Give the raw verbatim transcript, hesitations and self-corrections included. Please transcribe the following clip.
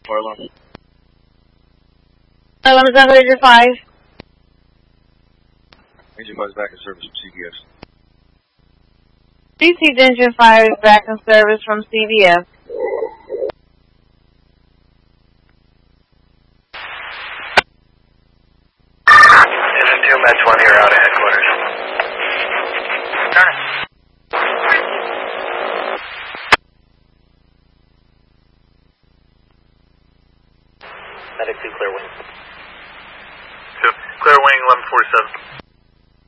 Fire alarm. eleven seven Ranger five. Ranger five is back in service from C D S. D C Danger five is back in service from C D S. Engine two, Med twenty are out of headquarters. Turn. Medic two, clear wing. Two, clear wing eleven forty-seven.